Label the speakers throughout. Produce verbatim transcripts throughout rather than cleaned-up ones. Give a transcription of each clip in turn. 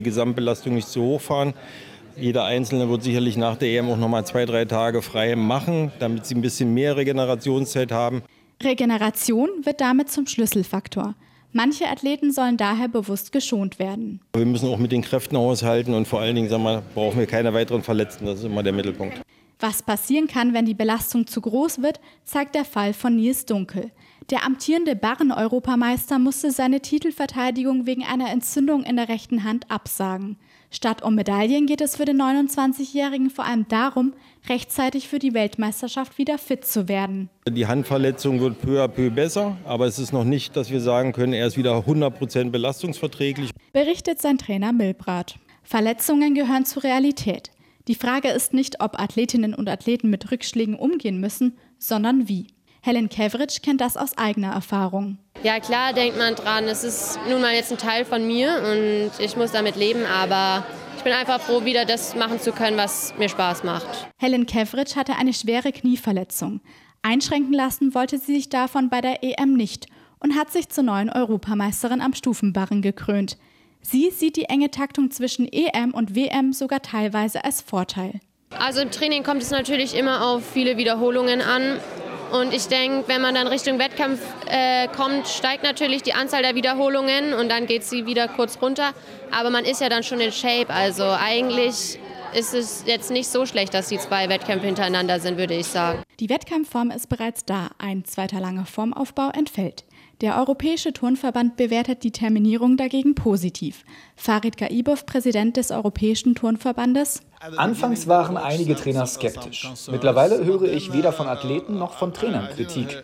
Speaker 1: Die Gesamtbelastung nicht zu hoch fahren. Jeder Einzelne wird sicherlich nach der E M auch noch mal zwei, drei Tage frei machen, damit sie ein bisschen mehr Regenerationszeit haben.
Speaker 2: Regeneration wird damit zum Schlüsselfaktor. Manche Athleten sollen daher bewusst geschont werden.
Speaker 1: Wir müssen auch mit den Kräften haushalten und vor allen Dingen sagen wir, brauchen wir keine weiteren Verletzten. Das ist immer der Mittelpunkt.
Speaker 2: Was passieren kann, wenn die Belastung zu groß wird, zeigt der Fall von Nils Dunkel. Der amtierende Barren-Europameister musste seine Titelverteidigung wegen einer Entzündung in der rechten Hand absagen. Statt um Medaillen geht es für den neunundzwanzigjährigen vor allem darum, rechtzeitig für die Weltmeisterschaft wieder fit zu werden.
Speaker 1: Die Handverletzung wird peu à peu besser, aber es ist noch nicht, dass wir sagen können, er ist wieder hundert Prozent belastungsverträglich.
Speaker 2: Berichtet sein Trainer Milbrat. Verletzungen gehören zur Realität. Die Frage ist nicht, ob Athletinnen und Athleten mit Rückschlägen umgehen müssen, sondern wie. Helen Kevric kennt das aus eigener Erfahrung.
Speaker 3: Ja, klar denkt man dran, es ist nun mal jetzt ein Teil von mir und ich muss damit leben, aber ich bin einfach froh, wieder das machen zu können, was mir Spaß macht.
Speaker 2: Helen Kevric hatte eine schwere Knieverletzung. Einschränken lassen wollte sie sich davon bei der E M nicht und hat sich zur neuen Europameisterin am Stufenbarren gekrönt. Sie sieht die enge Taktung zwischen E M und W M sogar teilweise als Vorteil.
Speaker 3: Also im Training kommt es natürlich immer auf viele Wiederholungen an. Und ich denke, wenn man dann Richtung Wettkampf äh, kommt, steigt natürlich die Anzahl der Wiederholungen und dann geht sie wieder kurz runter. Aber man ist ja dann schon in Shape, also eigentlich ist es jetzt nicht so schlecht, dass die zwei Wettkämpfe hintereinander sind, würde ich sagen.
Speaker 2: Die Wettkampfform ist bereits da, ein zweiter langer Formaufbau entfällt. Der Europäische Turnverband bewertet die Terminierung dagegen positiv. Farid Gaibov, Präsident des Europäischen Turnverbandes:
Speaker 4: Anfangs waren einige Trainer skeptisch. Mittlerweile höre ich weder von Athleten noch von Trainern Kritik.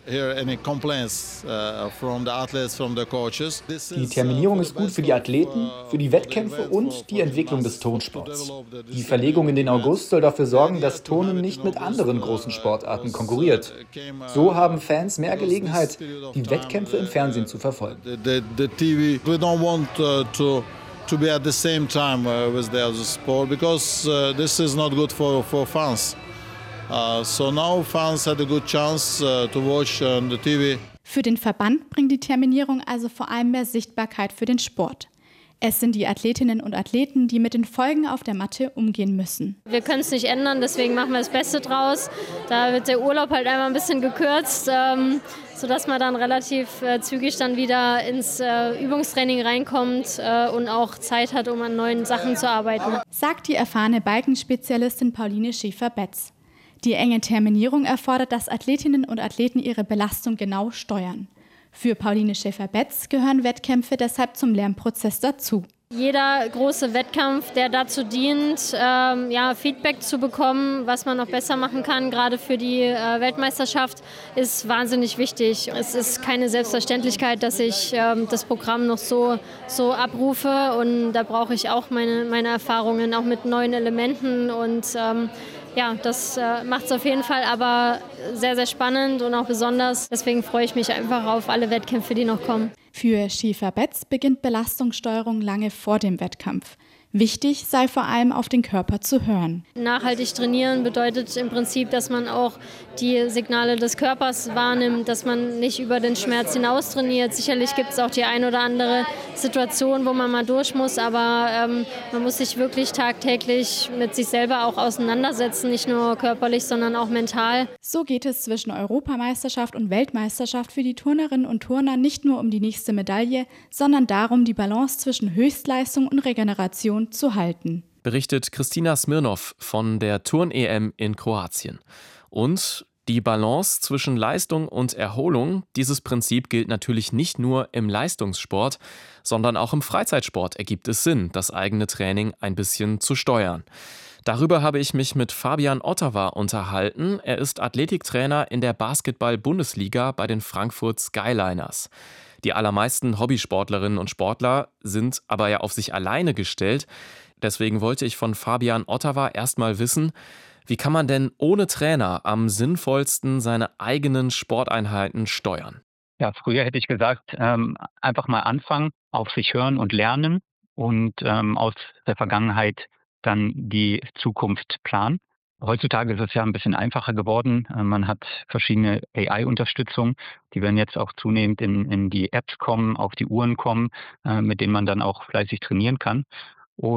Speaker 4: Die Terminierung ist gut für die Athleten, für die Wettkämpfe und die Entwicklung des Turnsports. Die Verlegung in den August soll dafür sorgen, dass Turnen nicht mit anderen großen Sportarten konkurriert. So haben Fans mehr Gelegenheit, die Wettkämpfe im Fernsehen zu verfolgen.
Speaker 5: to be at the same time uh, with the other sport because uh, this is not good for, for fans. Uh, so now fans had a good chance uh, to watch on the T V.
Speaker 2: Für den Verband bringt die Terminierung also vor allem mehr Sichtbarkeit für den Sport. Es sind die Athletinnen und Athleten, die mit den Folgen auf der Matte umgehen müssen.
Speaker 6: Wir können es nicht ändern, deswegen machen wir das Beste draus. Da wird der Urlaub halt einmal ein bisschen gekürzt, ähm, sodass man dann relativ äh, zügig dann wieder ins äh, Übungstraining reinkommt äh, und auch Zeit hat, um an neuen Sachen zu arbeiten.
Speaker 2: Sagt die erfahrene Bikenspezialistin Pauline Schäfer-Betz. Die enge Terminierung erfordert, dass Athletinnen und Athleten ihre Belastung genau steuern. Für Pauline Schäfer-Betz gehören Wettkämpfe deshalb zum Lernprozess dazu.
Speaker 6: Jeder große Wettkampf, der dazu dient, ähm, ja, Feedback zu bekommen, was man noch besser machen kann, gerade für die äh, Weltmeisterschaft, ist wahnsinnig wichtig. Es ist keine Selbstverständlichkeit, dass ich ähm, das Programm noch so, so abrufe und da brauche ich auch meine, meine Erfahrungen, auch mit neuen Elementen und ähm, ja, das äh, macht es auf jeden Fall aber sehr, sehr spannend und auch besonders. Deswegen freue ich mich einfach auf alle Wettkämpfe, die noch kommen.
Speaker 2: Für Schäfer-Betz beginnt Belastungssteuerung lange vor dem Wettkampf. Wichtig sei vor allem, auf den Körper zu hören.
Speaker 6: Nachhaltig trainieren bedeutet im Prinzip, dass man auch die Signale des Körpers wahrnimmt, dass man nicht über den Schmerz hinaus trainiert. Sicherlich gibt es auch die ein oder andere Situation, wo man mal durch muss, aber ähm, man muss sich wirklich tagtäglich mit sich selber auch auseinandersetzen, nicht nur körperlich, sondern auch mental.
Speaker 2: So geht es zwischen Europameisterschaft und Weltmeisterschaft für die Turnerinnen und Turner nicht nur um die nächste Medaille, sondern darum, die Balance zwischen Höchstleistung und Regeneration zu halten.
Speaker 7: Berichtet Kristina Smirnov von der Turn-E M in Kroatien. Und die Balance zwischen Leistung und Erholung, dieses Prinzip gilt natürlich nicht nur im Leistungssport, sondern auch im Freizeitsport ergibt es Sinn, das eigene Training ein bisschen zu steuern. Darüber habe ich mich mit Fabian Ottawa unterhalten. Er ist Athletiktrainer in der Basketball-Bundesliga bei den Frankfurt Skyliners. Die allermeisten Hobbysportlerinnen und Sportler sind aber ja auf sich alleine gestellt. Deswegen wollte ich von Fabian Ottawa erstmal wissen, wie kann man denn ohne Trainer am sinnvollsten seine eigenen Sporteinheiten steuern?
Speaker 8: Ja, früher hätte ich gesagt, ähm, einfach mal anfangen, auf sich hören und lernen und ähm, aus der Vergangenheit dann die Zukunft planen. Heutzutage ist es ja ein bisschen einfacher geworden. Man hat verschiedene A I-Unterstützung, die werden jetzt auch zunehmend in, in die Apps kommen, auf die Uhren kommen, äh, mit denen man dann auch fleißig trainieren kann.